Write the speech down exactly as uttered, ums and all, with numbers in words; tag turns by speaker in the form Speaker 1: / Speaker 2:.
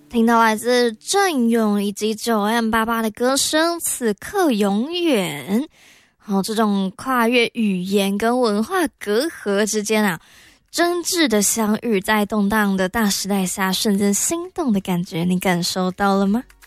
Speaker 1: 听到来自郑勇以及九 M 八八的歌声，此刻永远。好，这种跨越语言跟文化隔阂之间啊，真挚的相遇，在动荡的大时代下瞬间心动的感觉，你感受到了吗？